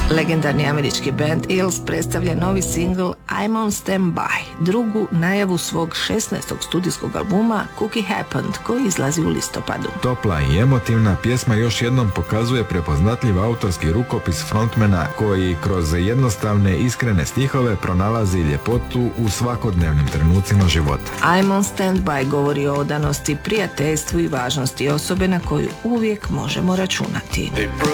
Legendarni američki band Eels predstavlja novi singl I'm on Standby, drugu najavu svog 16. studijskog albuma Cookie Happened, koji izlazi u listopadu. Topla i emotivna pjesma još jednom pokazuje prepoznatljiv autorski rukopis frontmana koji kroz jednostavne iskrene stihove pronalazi ljepotu u svakodnevnim trenucima života. I'm on Standby govori o odanosti, prijateljstvu i važnosti osobe na koju uvijek možemo računati.